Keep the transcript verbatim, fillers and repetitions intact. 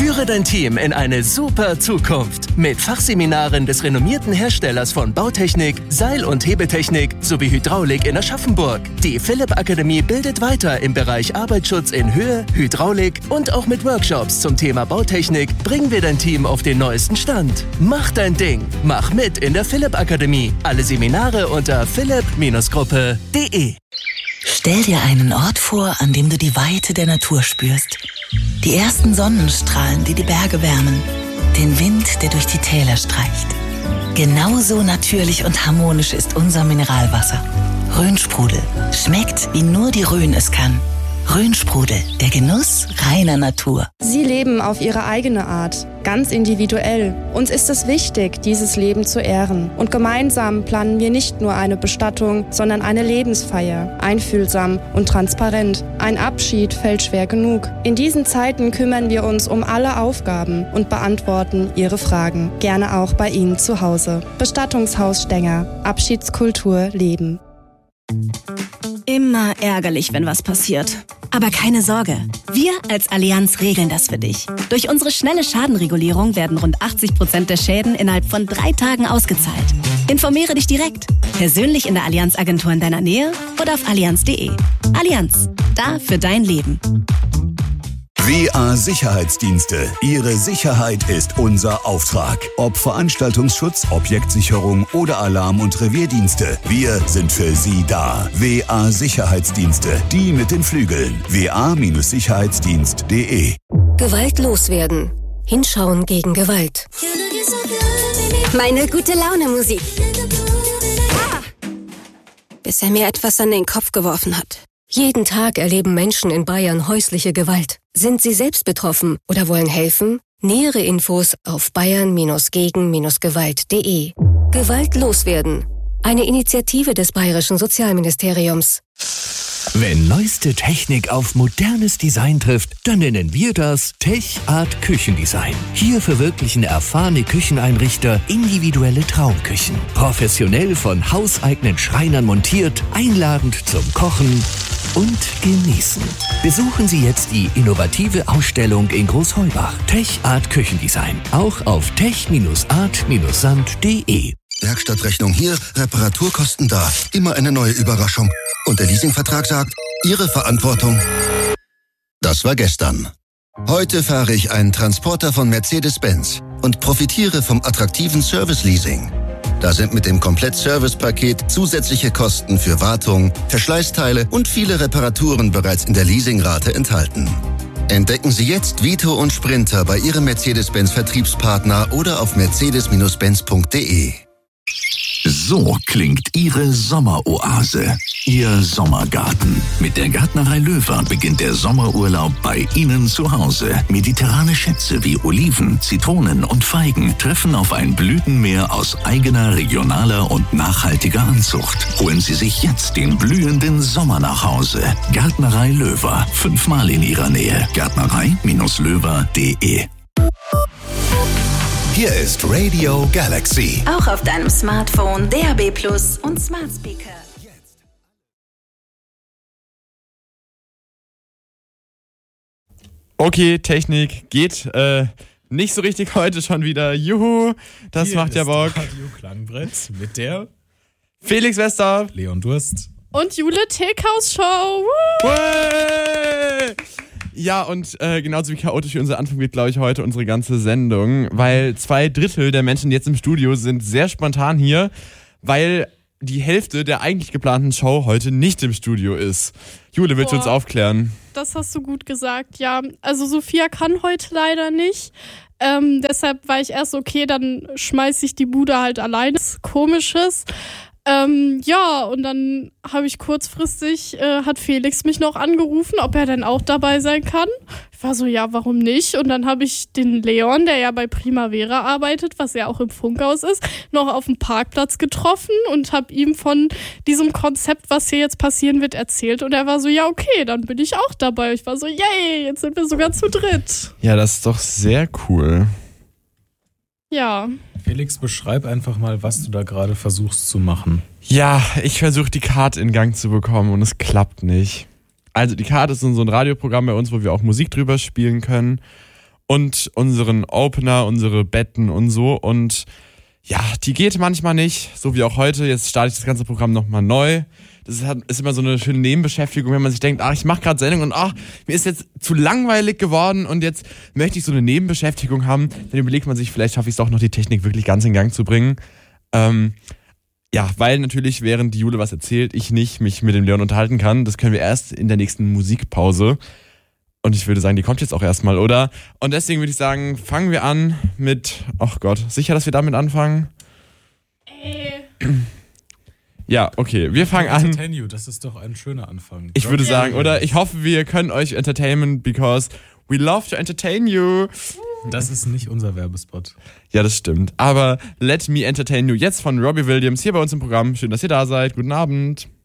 Führe dein Team in eine super Zukunft mit Fachseminaren des renommierten Herstellers von Bautechnik, Seil- und Hebetechnik sowie Hydraulik in Aschaffenburg. Die Philipp Akademie bildet weiter im Bereich Arbeitsschutz in Höhe, Hydraulik und auch mit Workshops zum Thema Bautechnik bringen wir dein Team auf den neuesten Stand. Mach dein Ding. Mach mit in der Philipp Akademie. Alle Seminare unter philipp Gruppe punkt de. Stell dir einen Ort vor, an dem du die Weite der Natur spürst. Die ersten Sonnenstrahlen, die die Berge wärmen. Den Wind, der durch die Täler streicht. Genauso natürlich und harmonisch ist unser Mineralwasser. Rhönsprudel. Schmeckt, wie nur die Rhön es kann. Rhönsprudel, der Genuss reiner Natur. Sie leben auf ihre eigene Art, ganz individuell. Uns ist es wichtig, dieses Leben zu ehren. Und gemeinsam planen wir nicht nur eine Bestattung, sondern eine Lebensfeier. Einfühlsam und transparent. Ein Abschied fällt schwer genug. In diesen Zeiten kümmern wir uns um alle Aufgaben und beantworten Ihre Fragen. Gerne auch bei Ihnen zu Hause. Bestattungshaus Stenger. Abschiedskultur leben. Immer ärgerlich, wenn was passiert. Aber keine Sorge, wir als Allianz regeln das für dich. Durch unsere schnelle Schadenregulierung werden rund achtzig Prozent der Schäden innerhalb von drei Tagen ausgezahlt. Informiere dich direkt, persönlich in der Allianz-Agentur in deiner Nähe oder auf allianz punkt de. Allianz, da für dein Leben. W A Sicherheitsdienste. Ihre Sicherheit ist unser Auftrag. Ob Veranstaltungsschutz, Objektsicherung oder Alarm- und Revierdienste. Wir sind für Sie da. W A Sicherheitsdienste. Die mit den Flügeln. w a Sicherheitsdienst punkt de. Gewalt loswerden. Hinschauen gegen Gewalt. Meine gute Laune Musik. Ah. Bis er mir etwas an den Kopf geworfen hat. Jeden Tag erleben Menschen in Bayern häusliche Gewalt. Sind Sie selbst betroffen oder wollen helfen? Nähere Infos auf bayern gegen gewalt punkt de. Gewalt loswerden. Eine Initiative des Bayerischen Sozialministeriums. Wenn neueste Technik auf modernes Design trifft, dann nennen wir das Tech Art Küchendesign. Hier verwirklichen erfahrene Kücheneinrichter individuelle Traumküchen. Professionell von hauseigenen Schreinern montiert, einladend zum Kochen und Genießen. Besuchen Sie jetzt die innovative Ausstellung in Großheubach. Tech Art Küchendesign. Auch auf tech art sand punkt de. Werkstattrechnung hier, Reparaturkosten da. Immer eine neue Überraschung. Und der Leasingvertrag sagt, Ihre Verantwortung. Das war gestern. Heute fahre ich einen Transporter von Mercedes-Benz und profitiere vom attraktiven Service-Leasing. Da sind mit dem Komplett-Service-Paket zusätzliche Kosten für Wartung, Verschleißteile und viele Reparaturen bereits in der Leasingrate enthalten. Entdecken Sie jetzt Vito und Sprinter bei Ihrem Mercedes-Benz-Vertriebspartner oder auf mercedes benz punkt de. So klingt Ihre Sommeroase, Ihr Sommergarten. Mit der Gärtnerei Löwer beginnt der Sommerurlaub bei Ihnen zu Hause. Mediterrane Schätze wie Oliven, Zitronen und Feigen treffen auf ein Blütenmeer aus eigener, regionaler und nachhaltiger Anzucht. Holen Sie sich jetzt den blühenden Sommer nach Hause. Gärtnerei Löwer, fünfmal in Ihrer Nähe. Gärtnerei Löwer punkt de. Hier ist Radio Galaxy. Auch auf deinem Smartphone, D A B Plus und Smart Speaker. Okay, Technik geht äh, nicht so richtig heute schon wieder. Juhu, das Hier macht ja Bock. Radio Klangbrett mit der Felix Wester, Leon Durst und Jule Teekhaus Show. Way! Ja, und äh, genauso wie chaotisch wie unser Anfang wird, glaube ich, heute unsere ganze Sendung, weil zwei Drittel der Menschen, die jetzt im Studio sind, sehr spontan hier, weil die Hälfte der eigentlich geplanten Show heute nicht im Studio ist. Jule, willst Boah, du uns aufklären? Das hast du gut gesagt, ja. Also Sophia kann heute leider nicht. Ähm, deshalb war ich erst okay, dann schmeiß ich die Bude halt alleine. Das ist Komisches. Ähm, ja, und dann habe ich kurzfristig, äh, hat Felix mich noch angerufen, ob er denn auch dabei sein kann. Ich war so, ja, warum nicht? Und dann habe ich den Leon, der ja bei Primavera arbeitet, was ja auch im Funkhaus ist, noch auf dem Parkplatz getroffen und habe ihm von diesem Konzept, was hier jetzt passieren wird, erzählt. Und er war so, ja, okay, dann bin ich auch dabei. Ich war so, yay, jetzt sind wir sogar zu dritt. Ja, das ist doch sehr cool. Ja. Felix, beschreib einfach mal, was du da gerade versuchst zu machen. Ja, ich versuche die Karte in Gang zu bekommen und es klappt nicht. Also die Karte ist so ein Radioprogramm bei uns, wo wir auch Musik drüber spielen können. und unseren Opener, unsere Betten und so. Und ja, die geht manchmal nicht, so wie auch heute. Jetzt starte ich das ganze Programm nochmal neu. Das ist, ist immer so eine schöne Nebenbeschäftigung, wenn man sich denkt, ach, ich mache gerade Sendung und ach, mir ist jetzt zu langweilig geworden und jetzt möchte ich so eine Nebenbeschäftigung haben. Dann überlegt man sich, vielleicht schaffe ich es doch noch, die Technik wirklich ganz in Gang zu bringen. Ähm, ja, weil natürlich, während die Jule was erzählt, ich nicht mich mit dem Leon unterhalten kann. Das können wir erst in der nächsten Musikpause. Und ich würde sagen, die kommt jetzt auch erstmal, oder? Und deswegen würde ich sagen, fangen wir an mit, ach Gott, sicher, dass wir damit anfangen? Ey. Ja, okay, wir fangen an. Entertain you, das ist doch ein schöner Anfang. Ich würde sagen, oder? Ich hoffe, wir können euch entertainen, because we love to entertain you. Das ist nicht unser Werbespot. Ja, das stimmt. Aber Let Me Entertain You jetzt von Robbie Williams hier bei uns im Programm. Schön, dass ihr da seid. Guten Abend.